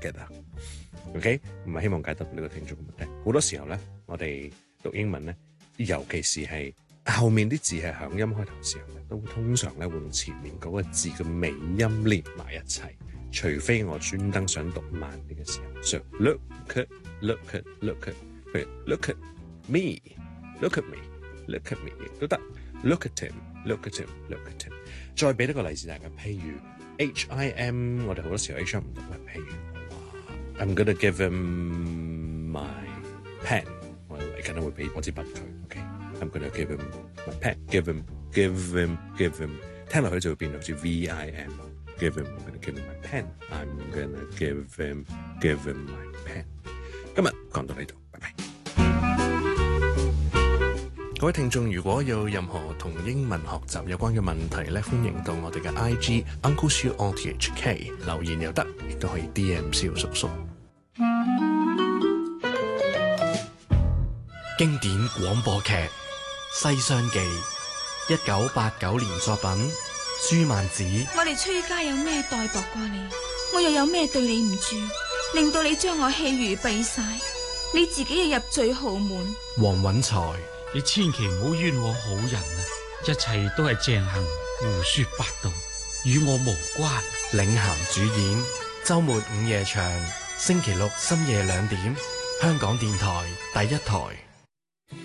get 啊。OK， 唔係希望解答呢個聽眾嘅問題。好多時候咧，我哋讀英文咧，尤其是係後面啲字係響音開頭嘅時候咧，都通常咧會用前面嗰個字嘅尾音連埋一齊，除非我專登想讀慢啲嘅時候。So look at，譬如 look at me，look at me，look at me 亦都得。Look at him，look at him，look at him。再俾多個例子大家，譬如 HIM， 我哋好多時候 HIM 唔讀嘅，譬如I'm gonna give him my pen， 我嚟緊會俾我支筆佢 ，OK。I'm gonna give him my pen，give him，聽落去就會變到好似 VIM，give him，I'm gonna give him my pen，I'm gonna give him my pen。今日講到呢度，拜拜。各位聽眾，如果有任何同英文學習有關嘅問題咧，歡迎到我哋嘅 IG Uncle Siu RTHK 留言又得，亦都可以 DM 蕭叔叔。 經典廣播劇《西廂記》，1989年作品，舒曼子。 我哋崔家有咩待薄過你？我又有咩對你唔住，令到你將我棄如敝屣？你自己又入罪豪門。 黃允才。 你千祈唔好冤枉好人啊！一切都係鄭恒胡說八道，與我無關。 領銜主演，周末午夜場，星期六深夜2點，香港電台第一台。